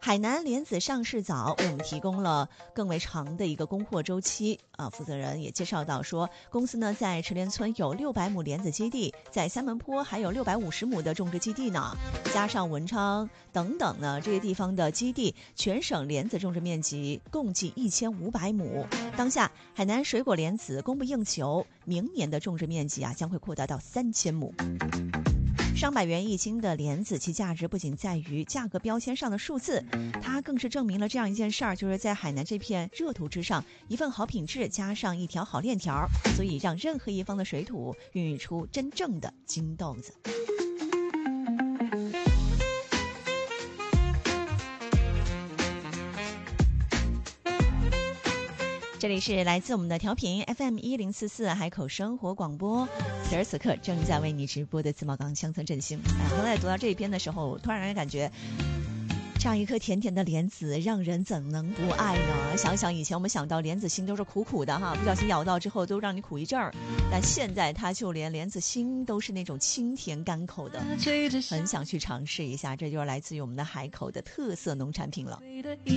海南莲子上市早，为我们提供了更为长的一个供货周期啊。负责人也介绍到说，公司呢在池莲村有600亩莲子基地，在三门坡还有650亩的种植基地呢，加上文昌等等呢这些地方的基地，全省莲子种植面积共计1500亩。当下海南水果莲子供不应求，明年的种植面积将会扩大到3000亩。上百元1斤的莲子，其价值不仅在于价格标签上的数字，它更是证明了这样一件事儿，就是在海南这片热土之上，一份好品质加上一条好链条，所以让任何一方的水土孕育出真正的金豆子。这里是来自我们的调频 FM1044 海口生活广播，此时此刻正在为你直播的自贸港乡村振兴。刚才读到这一篇的时候，突然让人感觉这样一颗甜甜的莲子，让人怎能不爱呢？想想以前我们想到莲子心都是苦苦的哈，不小心咬到之后都让你苦一阵儿，但现在它就连莲子心都是那种清甜甘口的，很想去尝试一下。这就是来自于我们的海口的特色农产品了。